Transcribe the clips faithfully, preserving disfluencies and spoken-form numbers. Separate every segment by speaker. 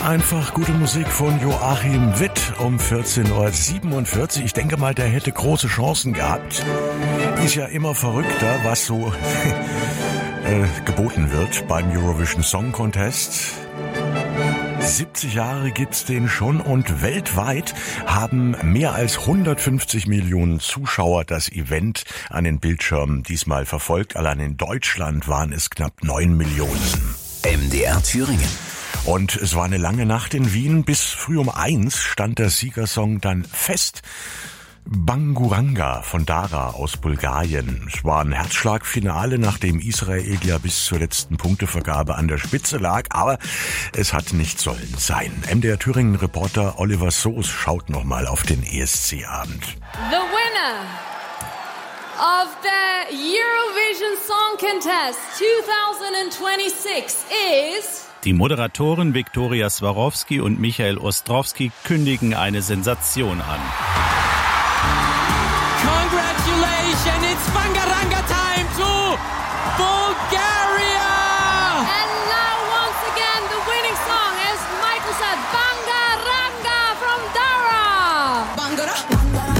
Speaker 1: Einfach gute Musik von Joachim Witt um vierzehn Uhr siebenundvierzig. Ich denke mal, der hätte große Chancen gehabt. Ist ja immer verrückter, was so äh, geboten wird beim Eurovision Song Contest. siebzig Jahre gibt's den schon und weltweit haben mehr als hundertfünfzig Millionen Zuschauer das Event an den Bildschirmen diesmal verfolgt. Allein in Deutschland waren es knapp neun Millionen.
Speaker 2: M D R Thüringen.
Speaker 1: Und es war eine lange Nacht in Wien. Bis früh um eins stand der Siegersong dann fest. Banguranga von Dara aus Bulgarien. Es war ein Herzschlagfinale, nachdem Israel ja bis zur letzten Punktevergabe an der Spitze lag. Aber es hat nicht sollen sein. M D R Thüringen-Reporter Oliver Soos schaut nochmal auf den E S C-Abend.
Speaker 3: The winner of the Eurovision Song Contest twenty twenty-six is...
Speaker 4: Die Moderatoren Viktoria Swarovski und Michael Ostrowski kündigen eine Sensation an.
Speaker 5: Congratulations, it's Banguranga time to Bulgaria!
Speaker 3: And now once again the winning song, as Michael said, Banguranga from Dara! Banguranga.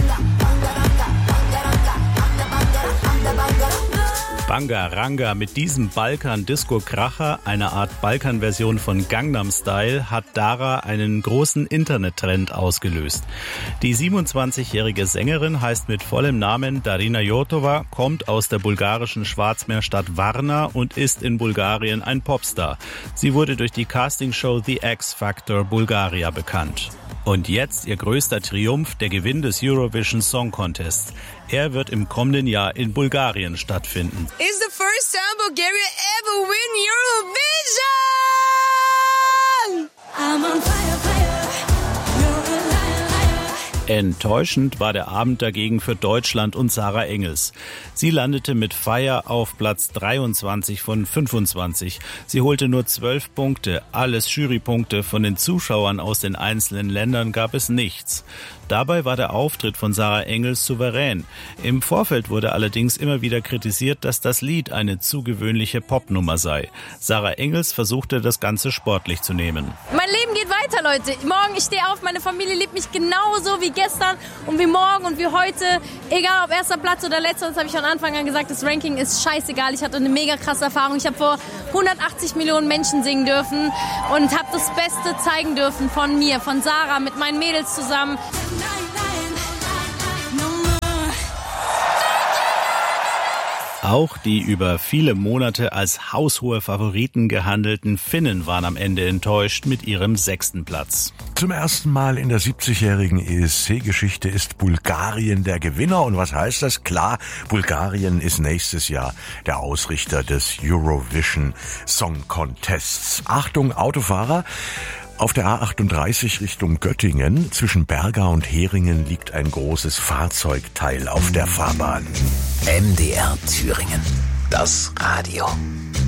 Speaker 4: Banguranga mit diesem Balkan-Disco-Kracher, einer Art Balkan-Version von Gangnam Style, hat Dara einen großen Internettrend ausgelöst. Die siebenundzwanzigjährige Sängerin heißt mit vollem Namen Darina Jotova, kommt aus der bulgarischen Schwarzmeerstadt Varna und ist in Bulgarien ein Popstar. Sie wurde durch die Castingshow The X Factor Bulgaria bekannt. Und jetzt ihr größter Triumph, der Gewinn des Eurovision Song Contest. Er wird im kommenden Jahr in Bulgarien stattfinden.
Speaker 6: It's the first time Bulgaria ever win Eurovision! I'm on fire, fire. You're a liar, liar.
Speaker 4: Enttäuschend war der Abend dagegen für Deutschland und Sarah Engels. Sie landete mit Fire auf Platz dreiundzwanzig von fünfundzwanzig. Sie holte nur zwölf Punkte. Alles Jurypunkte. Von den Zuschauern aus den einzelnen Ländern gab es nichts. Dabei war der Auftritt von Sarah Engels souverän. Im Vorfeld wurde allerdings immer wieder kritisiert, dass das Lied eine zu gewöhnliche Popnummer sei. Sarah Engels versuchte, das Ganze sportlich zu nehmen.
Speaker 3: Mein Leben geht weiter, Leute. Morgen, ich stehe auf, meine Familie liebt mich genauso wie gestern und wie morgen und wie heute. Egal ob erster Platz oder letzter, das habe ich von Anfang an gesagt, das Ranking ist scheißegal. Ich hatte eine mega krasse Erfahrung. Ich habe vor hundertachtzig Millionen Menschen singen dürfen und habe das Beste zeigen dürfen von mir, von Sarah, mit meinen Mädels zusammen.
Speaker 4: Auch die über viele Monate als haushohe Favoriten gehandelten Finnen waren am Ende enttäuscht mit ihrem sechsten Platz.
Speaker 1: Zum ersten Mal in der siebzigjährigen E S C-Geschichte ist Bulgarien der Gewinner. Und was heißt das? Klar, Bulgarien ist nächstes Jahr der Ausrichter des Eurovision Song Contests. Achtung, Autofahrer! Auf der A achtunddreißig Richtung Göttingen zwischen Berga und Heringen liegt ein großes Fahrzeugteil auf der Fahrbahn.
Speaker 2: M D R Thüringen. Das Radio.